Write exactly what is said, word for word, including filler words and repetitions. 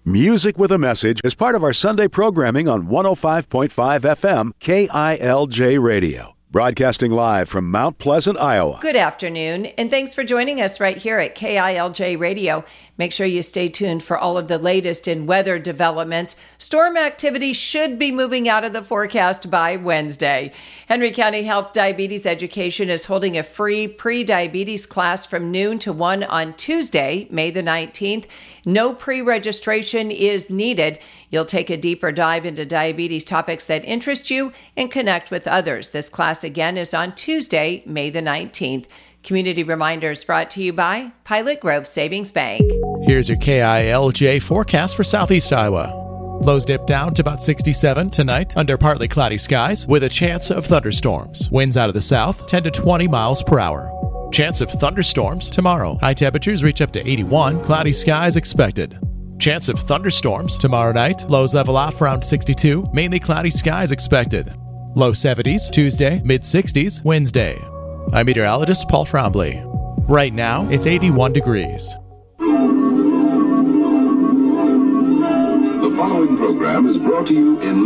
Music with a Message is part of our Sunday programming on one oh five point five F M K I L J Radio. Broadcasting live from Mount Pleasant, Iowa. Good afternoon, and thanks for joining us right here at K I L J Radio. Make sure you stay tuned for all of the latest in weather developments. Storm activity should be moving out of the forecast by Wednesday. Henry County Health Diabetes Education is holding a free pre-diabetes class from noon to one on Tuesday, May the nineteenth. No pre-registration is needed. You'll take a deeper dive into diabetes topics that interest you and connect with others. This class again is on Tuesday, May the nineteenth. Community Reminders brought to you by Pilot Grove Savings Bank. Here's your K I L J forecast for Southeast Iowa. Lows dip down to about sixty-seven tonight under partly cloudy skies with a chance of thunderstorms. Winds out of the south, ten to twenty miles per hour. Chance of thunderstorms tomorrow. High temperatures reach up to eighty-one. Cloudy skies expected. Chance of thunderstorms tomorrow night. Lows level off around sixty-two. Mainly cloudy skies expected. Low seventies Tuesday, mid sixties Wednesday. I'm meteorologist Paul Trombley. Right now, it's eighty-one degrees. The following program is brought to you in